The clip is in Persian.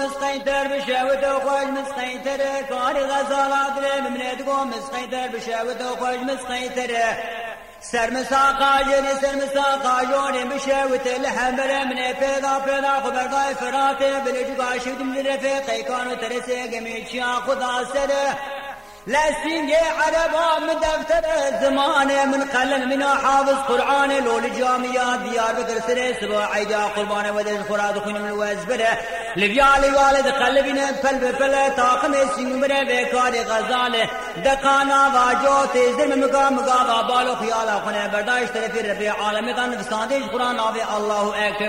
مسقيتر بشاوت وخوش مسقيتر كاري غزالات من تقوم مسقيتر بشاوت وخوش مسقيتر سرمساقا جوني بشاوت الحمر من فيضا خبرقاي فراتي بلجقا شود من رفيقي كانوا ترسي قميت شيا خدا سره لسينجي عربا من دفتر الزمان من قلن من حافظ قرآن لول جاميات ديار بكر سره سبا عيدا قربان ودن خراد خون من وزبره لبيالي والد قلبنا فل طاقم سنمره بكار غزاله دقانا واجوتي زلم مقا بالو خيالا خونه برداشت رفي ربي عالمي كان فسادش قرآن آبي الله اكبر